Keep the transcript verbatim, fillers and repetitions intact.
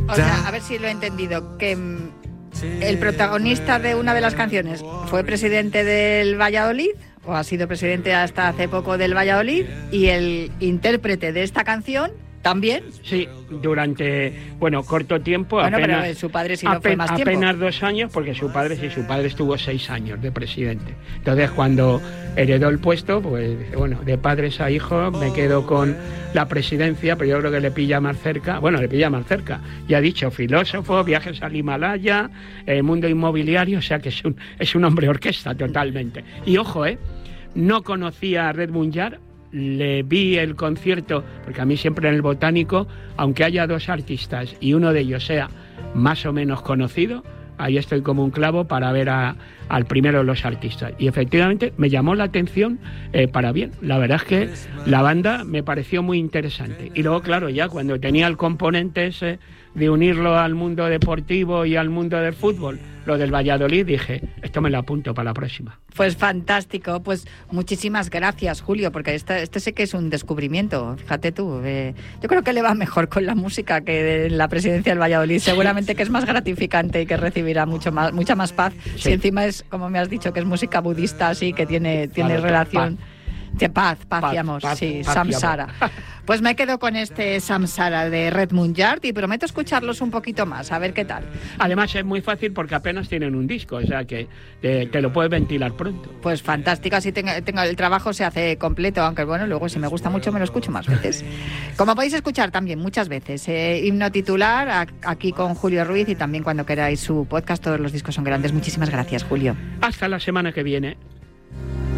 O sea, a ver si lo he entendido, que el protagonista de una de las canciones fue presidente del Valladolid, o ha sido presidente hasta hace poco del Valladolid, y el intérprete de esta canción también. Sí, durante, bueno, corto tiempo. Bueno, apenas, pero su padre sí lo apen, fue más tiempo. Apenas dos años, porque su padre sí, su padre estuvo seis años de presidente. Entonces, cuando heredó el puesto, pues, bueno, de padres a hijos, me quedo con la presidencia, pero yo creo que le pilla más cerca, bueno, le pilla más cerca. Ya he dicho, filósofo, viajes al Himalaya, el mundo inmobiliario, o sea que es un, es un hombre orquesta totalmente. Y ojo, eh, no conocía a Red Bunyar. Le vi el concierto, porque a mí siempre en el Botánico, aunque haya dos artistas y uno de ellos sea más o menos conocido, ahí estoy como un clavo para ver a, al primero de los artistas. Y efectivamente me llamó la atención eh, para bien. La verdad es que la banda me pareció muy interesante. Y luego, claro, ya cuando tenía el componente ese de unirlo al mundo deportivo y al mundo del fútbol, lo del Valladolid, dije, esto me lo apunto para la próxima. Pues fantástico, pues muchísimas gracias, Julio, porque este, este sé que es un descubrimiento, fíjate tú. Eh, yo creo que le va mejor con la música que en la presidencia del Valladolid, seguramente que es más gratificante y que recibirá mucho más, mucha más paz, sí. Si encima es, como me has dicho, que es música budista, así que tiene, tiene vale, relación... Paz. De paz, paz, paz, digamos, paz, sí, paz, Samsara. Pues me quedo con este Samsara de Red Bunyar y prometo escucharlos un poquito más, a ver qué tal. Además es muy fácil porque apenas tienen un disco, o sea que te, te lo puedes ventilar pronto. Pues fantástico, así tengo, tengo el trabajo se hace completo, aunque bueno, luego si me gusta mucho me lo escucho más veces. Como podéis escuchar también muchas veces, eh, Himno Titular, a, aquí con Julio Ruiz, y también cuando queráis su podcast, Todos los discos son grandes. Muchísimas gracias, Julio. Hasta la semana que viene.